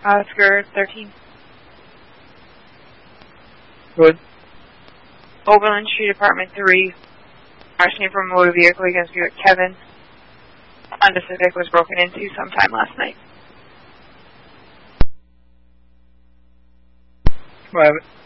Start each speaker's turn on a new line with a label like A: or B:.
A: Oscar 13.
B: Good.
A: Oberlin Street, Apartment 3. Larceny from a motor vehicle against Kevin. Honda Civic was broken into sometime last night.
B: Private.